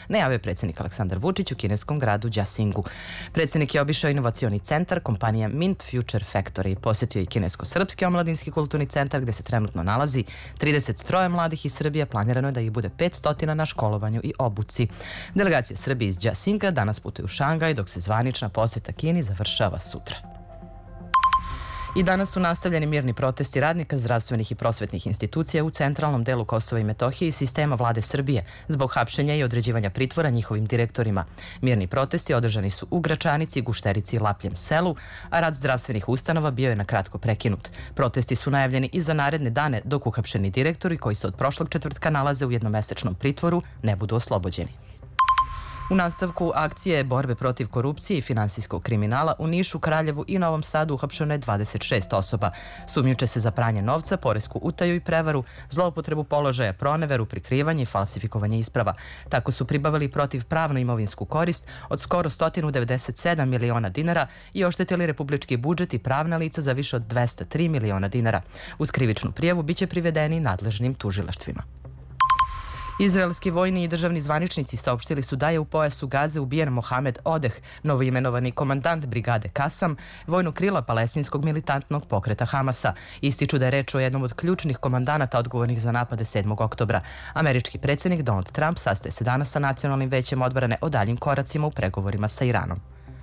najavio je predsjednik Aleksandar Vučić u kineskom gradu Đasingu. Predsjednik je obišao inovacioni centar kompanije Mint Future Factory. Posjetio je i kinesko-srpski omladinski kulturni centar gdje se trenutno nalazi 33 mladih iz Srbije. Planirano je da ih bude 500 na školovanju i obuci. Delegacija Srbije iz Đasinga danas putuje u Šangaj, dok se zvanična posjeta Kini završava sutra. I danas su nastavljeni mirni protesti radnika zdravstvenih i prosvetnih institucija u centralnom delu Kosova i Metohije i sistema vlade Srbije zbog hapšenja i određivanja pritvora njihovim direktorima. Mirni protesti održani su u Gračanici, Gušterici i Lapljem selu, a rad zdravstvenih ustanova bio je na kratko prekinut. Protesti su najavljeni i za naredne dane dok uhapšeni direktori koji se od prošlog četvrtka nalaze u jednomesečnom pritvoru ne budu oslobođeni. U nastavku akcije borbe protiv korupcije i finansijskog kriminala u Nišu, Kraljevu i Novom Sadu uhapšeno je 26 osoba. Sumnjiče se za pranje novca, poresku utaju i prevaru, zloupotrebu položaja, proneveru, prikrivanje i falsifikovanje isprava. Tako su pribavili protivpravnu imovinsku korist od skoro 197 miliona dinara i oštetili republički budžet i pravna lica za više od 203 miliona dinara. Uz krivičnu prijavu biće privedeni nadležnim tužilaštvima. Izraelski vojni i državni zvaničnici saopštili su da je u pojasu Gaze ubijen Mohamed Odeh, novoimenovani komandant brigade Kasam, vojnog krila palestinskog militantnog pokreta Hamasa. Ističu da je reč o jednom od ključnih komandanata odgovornih za napade 7. oktobra. Američki predsjednik Donald Trump sastaje se danas sa Nacionalnim većem odbrane o daljim koracima u pregovorima sa Iranom.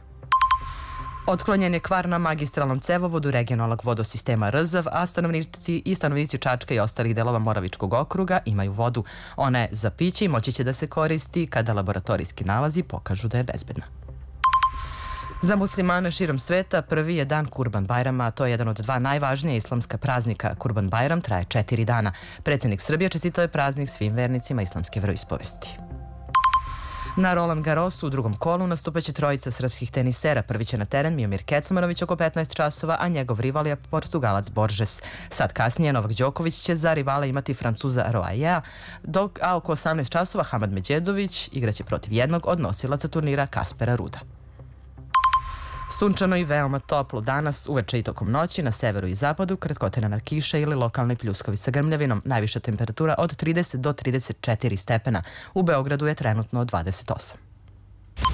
Otklonjen je kvar na magistralnom cevovodu regionalnog vodosistema Rzav, a stanovnici Čačka i ostalih delova Moravičkog okruga imaju vodu. Ona je za piće i moći će da se koristi kada laboratorijski nalazi pokažu da je bezbedna. Za muslimane širom sveta prvi je dan Kurban Bajrama, a to je jedan od dva najvažnija islamska praznika. Kurban Bajram traje 4 dana. Predsjednik Srbije čestitao je praznik svim vernicima islamske veroispovesti. Na Roland Garrosu u drugom kolu nastupaće trojica srpskih tenisera. Prvi će na teren Miomir Kecmanović oko 15 časova, a njegov rival je Portugalac Borges. Sad kasnije Novak Đoković će za rivala imati Francuza Roajea, a oko 18 časova Hamad Međedović igraće protiv jednog od nosilaca turnira Kaspera Ruda. Sunčano i veoma toplo danas, uveče i tokom noći, na severu i zapadu, kratkotrajna kiša ili lokalni pljuskovi sa grmljavinom. Najviša temperatura od 30 do 34 stepena. U Beogradu je trenutno 28.